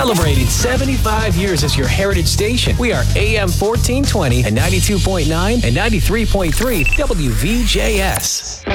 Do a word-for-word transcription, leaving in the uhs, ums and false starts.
Celebrating seventy-five years as your heritage station. We are A M fourteen twenty and ninety-two point nine and ninety-three point three W V J S.